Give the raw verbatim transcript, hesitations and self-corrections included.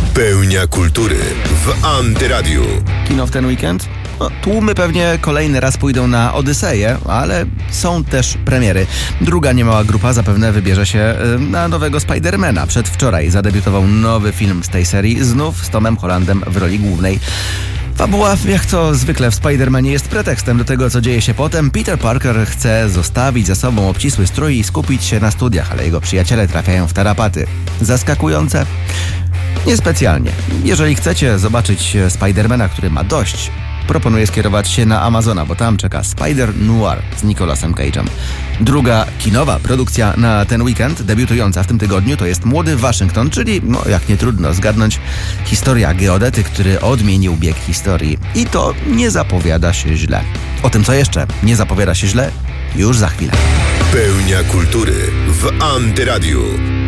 Pełnia kultury w Antyradiu. Kino w ten weekend? No, tłumy pewnie kolejny raz pójdą na Odyseję, ale są też premiery. Druga niemała grupa zapewne wybierze się na nowego Spidermana. Przedwczoraj zadebiutował nowy film z tej serii, znów z Tomem Hollandem w roli głównej. Fabuła, jak to zwykle w Spidermanie, jest pretekstem do tego, co dzieje się potem. Peter Parker chce zostawić za sobą obcisły strój i skupić się na studiach, ale jego przyjaciele trafiają w tarapaty. Zaskakujące? Niespecjalnie. Jeżeli chcecie zobaczyć Spidermana, który ma dość, proponuję skierować się na Amazona, bo tam czeka Spider Noir z Nicolasem Cage'em. Druga kinowa produkcja na ten weekend, debiutująca w tym tygodniu, to jest Młody Waszyngton, czyli, no jak nie trudno zgadnąć, historia geodety, który odmienił bieg historii. I to nie zapowiada się źle. O tym, co jeszcze nie zapowiada się źle, już za chwilę. Pełnia kultury w Antyradiu.